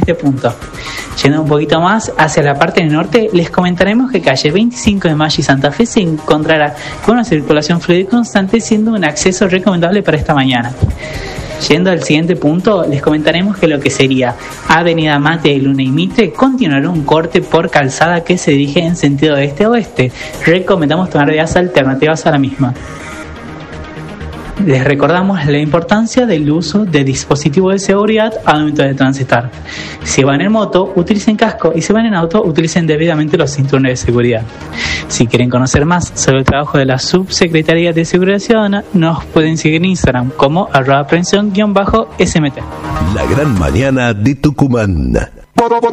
este punto. Yendo un poquito más hacia la parte del norte, les comentaremos que calle 25 de Mayo y Santa Fe se encontrará con una circulación fluida y constante, siendo un acceso recomendable para esta mañana. Yendo al siguiente punto, les comentaremos que lo que sería Avenida Mate de Luna y Mitre continuará un corte por calzada que se dirige en sentido este-oeste. Recomendamos tomar vías alternativas a la misma. Les recordamos la importancia del uso de dispositivos de seguridad al momento de transitar. Si van en moto, utilicen casco, y si van en auto, utilicen debidamente los cinturones de seguridad. Si quieren conocer más sobre el trabajo de la Subsecretaría de Seguridad Ciudadana, nos pueden seguir en Instagram como @prevención_SMT. La gran mañana de Tucumán.